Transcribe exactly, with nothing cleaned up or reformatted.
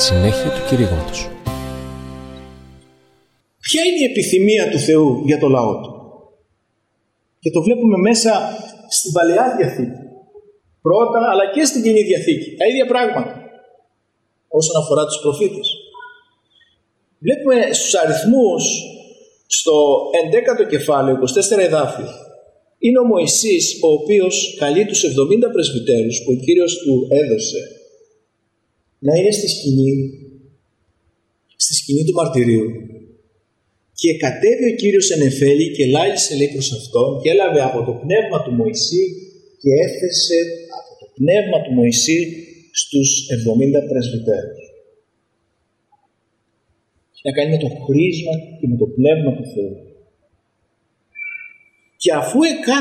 Συνέχεια του κηρύγματος. Ποια είναι η επιθυμία του Θεού για το λαό του? Και το βλέπουμε μέσα στην Παλαιά Διαθήκη. Πρώτα, αλλά και στην Καινή Διαθήκη. Τα ίδια πράγματα. Όσον αφορά τους προφήτες. Βλέπουμε στους αριθμούς, στο ενδέκατο κεφάλαιο, είκοσι τέσσερα εδάφια, είναι ο Μωυσής ο οποίος καλεί τους εβδομήντα πρεσβυτέρους που ο Κύριος του έδωσε να είναι στη σκηνή, στη σκηνή του μαρτυρίου. Και κατέβη ο Κύριος εν Νεφέλη και λάλησε, λέει, προς αυτόν, και έλαβε από το πνεύμα του Μωυσή και έθεσε από το πνεύμα του Μωυσή στους εβδομήντα πρεσβυτέρους. Έχει να κάνει με το χρήσμα και με το πνεύμα του Θεού. Και αφού